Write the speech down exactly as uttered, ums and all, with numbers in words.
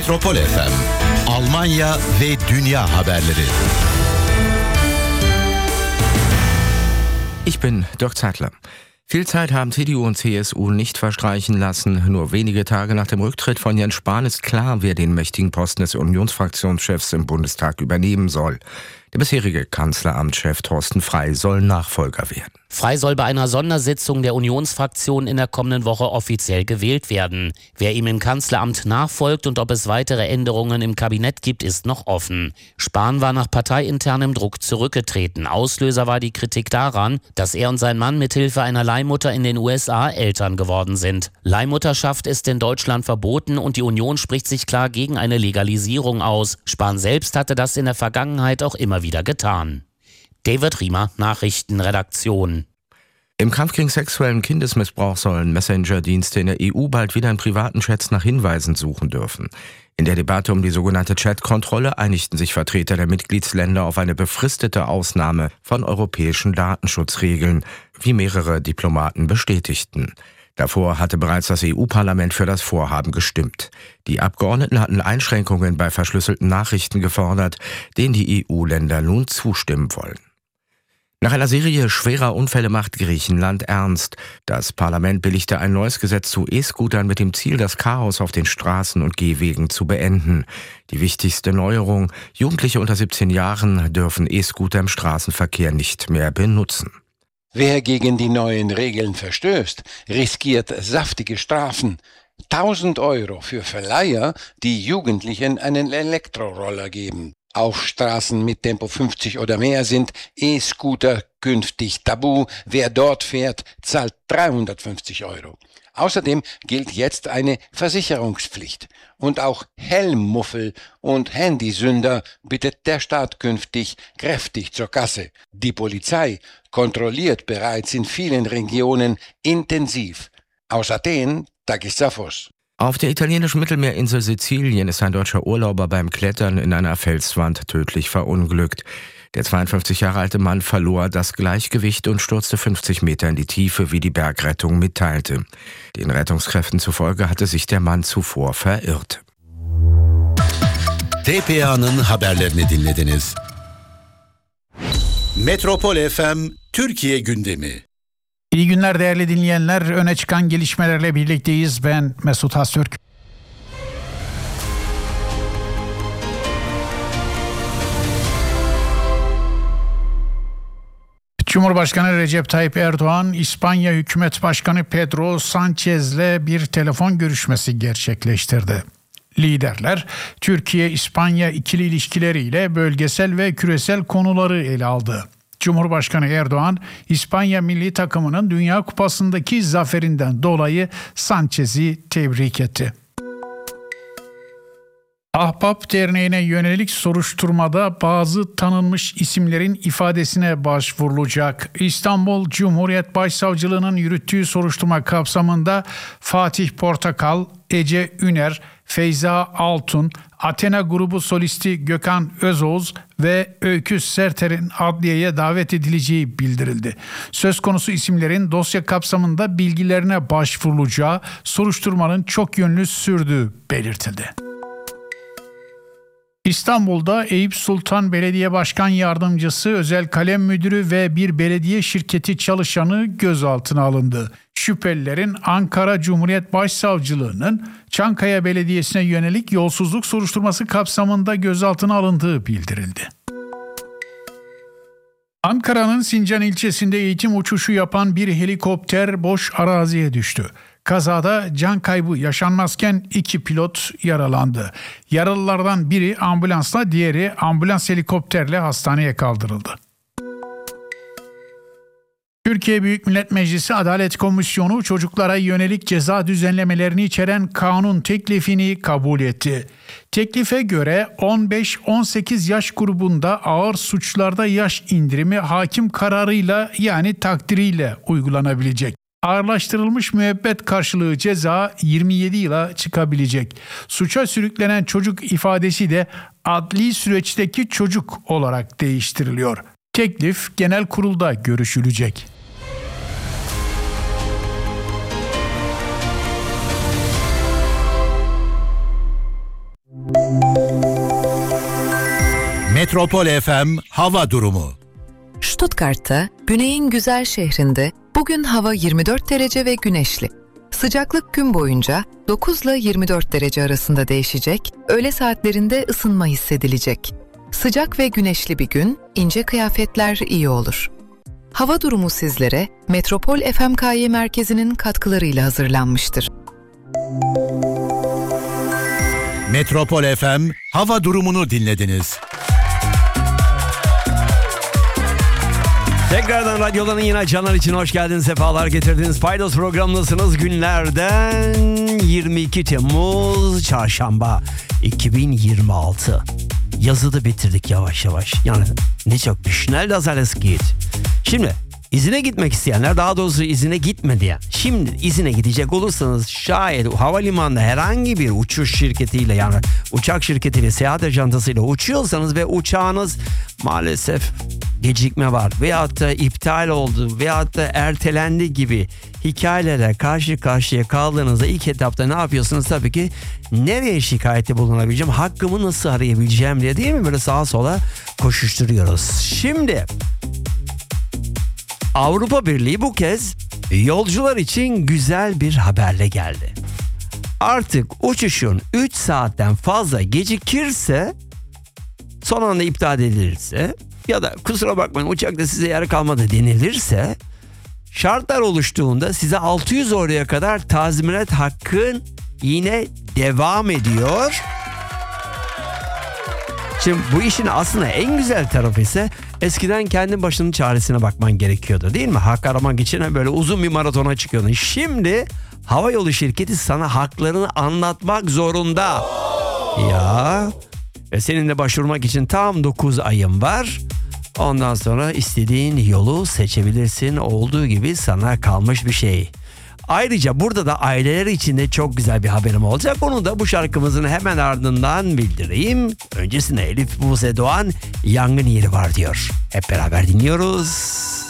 Metropol F M, Almanya ve dünya haberleri. Ich bin Dirk Zeitler. Viel Zeit haben C D U und C S U nicht verstreichen lassen. Nur wenige Tage nach dem Rücktritt von Jens Spahn ist klar, wer den mächtigen Posten des Unionsfraktionschefs im Bundestag übernehmen soll. Der bisherige Kanzleramtschef Thorsten Frey soll Nachfolger werden. Frey soll bei einer Sondersitzung der Unionsfraktion in der kommenden Woche offiziell gewählt werden. Wer ihm im Kanzleramt nachfolgt und ob es weitere Änderungen im Kabinett gibt, ist noch offen. Spahn war nach parteiinternem Druck zurückgetreten. Auslöser war die Kritik daran, dass er und sein Mann mithilfe einer Leihmutter in den U S A Eltern geworden sind. Leihmutterschaft ist in Deutschland verboten und die Union spricht sich klar gegen eine Legalisierung aus. Spahn selbst hatte das in der Vergangenheit auch immer wieder getan. David Riemer, Nachrichtenredaktion. Im Kampf gegen sexuellen Kindesmissbrauch sollen Messenger-Dienste in der E U bald wieder in privaten Chats nach Hinweisen suchen dürfen. In der Debatte um die sogenannte Chat-Kontrolle einigten sich Vertreter der Mitgliedsländer auf eine befristete Ausnahme von europäischen Datenschutzregeln, wie mehrere Diplomaten bestätigten. Davor hatte bereits das E U-Parlament für das Vorhaben gestimmt. Die Abgeordneten hatten Einschränkungen bei verschlüsselten Nachrichten gefordert, denen die E U-Länder nun zustimmen wollen. Nach einer Serie schwerer Unfälle macht Griechenland ernst. Das Parlament billigte ein neues Gesetz zu E-Scootern mit dem Ziel, das Chaos auf den Straßen und Gehwegen zu beenden. Die wichtigste Neuerung: Jugendliche unter siebzehn Jahren dürfen E-Scooter im Straßenverkehr nicht mehr benutzen. Wer gegen die neuen Regeln verstößt, riskiert saftige Strafen. tausend Euro für Verleiher, die Jugendlichen einen Elektroroller geben. Auf Straßen mit Tempo fünfzig oder mehr sind E-Scooter künftig tabu. Wer dort fährt, zahlt dreihundertfünfzig Euro. Außerdem gilt jetzt eine Versicherungspflicht. Und auch Helmmuffel und Handysünder bittet der Staat künftig kräftig zur Kasse. Die Polizei kontrolliert bereits in vielen Regionen intensiv. Aus Athen, Takis Zaphos. Auf der italienischen Mittelmeerinsel Sizilien ist ein deutscher Urlauber beim Klettern in einer Felswand tödlich verunglückt. Der zweiundfünfzig Jahre alte Mann verlor das Gleichgewicht und stürzte fünfzig Meter in die Tiefe, wie die Bergrettung mitteilte. Den Rettungskräften zufolge hatte sich der Mann zuvor verirrt. T P A'nın haberlerini dinlediniz. Metropol F M Türkiye gündemi. İyi günler değerli dinleyenler. Öne çıkan gelişmelerle birlikteyiz. Ben Mesut Haztürk. Cumhurbaşkanı Recep Tayyip Erdoğan, İspanya Hükümet Başkanı Pedro Sánchez'le bir telefon görüşmesi gerçekleştirdi. Liderler, Türkiye-İspanya ikili ilişkileriyle bölgesel ve küresel konuları ele aldı. Cumhurbaşkanı Erdoğan, İspanya milli takımının Dünya Kupası'ndaki zaferinden dolayı Sánchez'i tebrik etti. Ahbap Derneği'ne yönelik soruşturmada bazı tanınmış isimlerin ifadesine başvurulacak. İstanbul Cumhuriyet Başsavcılığı'nın yürüttüğü soruşturma kapsamında Fatih Portakal, Ece Üner, Feyza Altun, Athena grubu solisti Gökhan Özoğuz ve Öykü Serter'in adliyeye davet edileceği bildirildi. Söz konusu isimlerin dosya kapsamında bilgilerine başvurulacağı, soruşturmanın çok yönlü sürdüğü belirtildi. İstanbul'da Eyüp Sultan Belediye Başkan Yardımcısı, özel kalem müdürü ve bir belediye şirketi çalışanı gözaltına alındı. Şüphelilerin Ankara Cumhuriyet Başsavcılığı'nın Çankaya Belediyesi'ne yönelik yolsuzluk soruşturması kapsamında gözaltına alındığı bildirildi. Ankara'nın Sincan ilçesinde eğitim uçuşu yapan bir helikopter boş araziye düştü. Kazada can kaybı yaşanmazken iki pilot yaralandı. Yaralılardan biri ambulansla, diğeri ambulans helikopterle hastaneye kaldırıldı. Türkiye Büyük Millet Meclisi Adalet Komisyonu çocuklara yönelik ceza düzenlemelerini içeren kanun teklifini kabul etti. Teklife göre on beş on sekiz yaş grubunda ağır suçlarda yaş indirimi hakim kararıyla, yani takdiriyle uygulanabilecek. Ağırlaştırılmış müebbet karşılığı ceza yirmi yedi yıla çıkabilecek. Suça sürüklenen çocuk ifadesi de adli süreçteki çocuk olarak değiştiriliyor. Teklif genel kurulda görüşülecek. Metropol F M hava durumu. Stuttgart'ta, güneyin güzel şehrinde bugün hava yirmi dört derece ve güneşli. Sıcaklık gün boyunca dokuz ile yirmi dört derece arasında değişecek, öğle saatlerinde ısınma hissedilecek. Sıcak ve güneşli bir gün, ince kıyafetler iyi olur. Hava durumu sizlere Metropol F M K Y merkezinin katkılarıyla hazırlanmıştır. Metropol F M hava durumunu dinlediniz. Tekrardan radyoların yine açanlar için hoş geldiniz, sefalar getirdiniz. Paydos programındasınız. Günlerden yirmi iki Temmuz Çarşamba iki bin yirmi altı. Yazı da bitirdik yavaş yavaş. Yani ne çok schnell das alles geht. Şimdi izine gitmek isteyenler, daha doğrusu izine gitme diyen, şimdi izine gidecek olursanız şayet havalimanında herhangi bir uçuş şirketiyle, yani uçak şirketiyle, seyahat ajantasıyla uçuyorsanız ve uçağınız maalesef gecikme var veyahut da iptal oldu veyahut da ertelendi gibi hikayelere karşı karşıya kaldığınızda ilk etapta ne yapıyorsunuz? Tabii ki nereye şikayette bulunabileceğim, hakkımı nasıl arayabileceğim diye, değil mi? Böyle sağa sola koşuşturuyoruz. Şimdi Avrupa Birliği bu kez yolcular için güzel bir haberle geldi. Artık uçuşun üç saatten fazla gecikirse, son anda iptal edilirse ya da kusura bakmayın uçakta size yer kalmadı denilirse, şartlar oluştuğunda size altı yüz euroya kadar tazminat hakkın yine devam ediyor. Şimdi bu işin aslında en güzel tarafı ise eskiden kendi başının çaresine bakman gerekiyordu, değil mi? Hak aramak için böyle uzun bir maratona çıkıyordun. Şimdi havayolu şirketi sana haklarını anlatmak zorunda. Ya ve senin de başvurmak için tam dokuz ayın var. Ondan sonra istediğin yolu seçebilirsin. Olduğu gibi sana kalmış bir şey. Ayrıca burada da aileler için de çok güzel bir haberim olacak. Onu da bu şarkımızın hemen ardından bildireyim. Öncesinde Elif Buse Doğan Yangın Yeri Var diyor. Hep beraber dinliyoruz.